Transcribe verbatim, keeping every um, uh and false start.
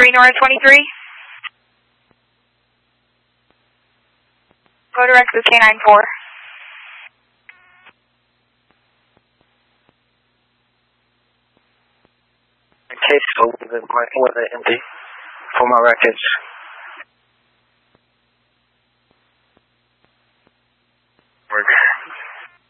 three North twenty-three. Go direct to K nine four. Case with the empty for my records.